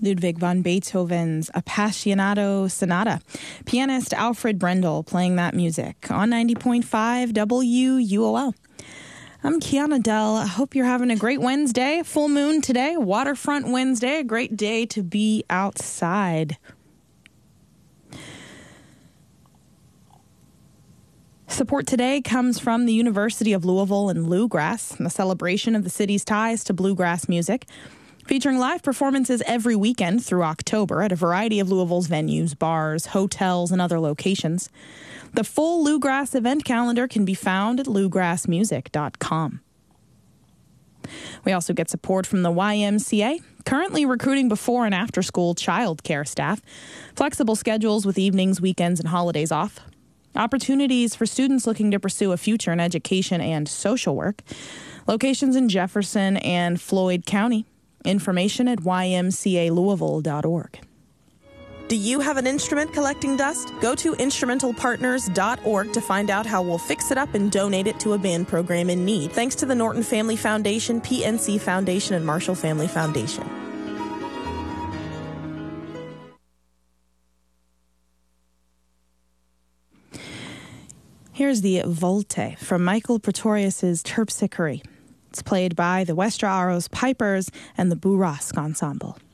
Ludwig van Beethoven's Appassionato Sonata. Pianist Alfred Brendel playing that music on 90.5 WUOL. I'm Kiana Dell. I hope you're having a great Wednesday. Full moon today, Waterfront Wednesday. A great day to be outside. Support today comes from the University of Louisville and Bluegrass, the celebration of the city's ties to bluegrass music, featuring live performances every weekend through October at a variety of Louisville's venues, bars, hotels, and other locations. The full Bluegrass event calendar can be found at bluegrassmusic.com. We also get support from the YMCA, currently recruiting before and after school child care staff, flexible schedules with evenings, weekends, and holidays off, opportunities for students looking to pursue a future in education and social work, locations in Jefferson and Floyd County. Information at ymcalouisville.org. Do you have an instrument collecting dust? Go to instrumentalpartners.org to find out how we'll fix it up and donate it to a band program in need. Thanks to the Norton Family Foundation, PNC Foundation, and Marshall Family Foundation. Here's the Volte from Michael Pretorius's Terpsichore. It's played by the Westra Aros Pipers and the Burask Ensemble.